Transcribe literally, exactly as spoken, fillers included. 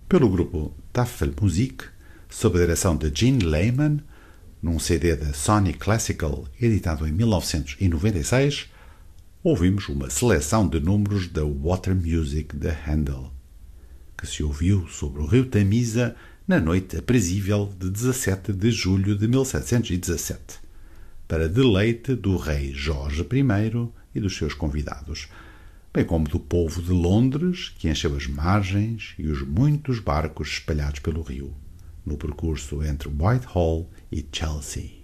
pelo grupo Tafelmusik, sob a direção de Gene Lehman, num C D da Sony Classical, editado em mil novecentos e noventa e seis, ouvimos uma seleção de números da Water Music de Handel, que se ouviu sobre o rio Tamisa na noite aprazível de dezassete de julho de mil setecentos e dezassete, para deleite do rei Jorge I e dos seus convidados, bem como do povo de Londres, que encheu as margens e os muitos barcos espalhados pelo rio, no percurso entre Whitehall e Chelsea.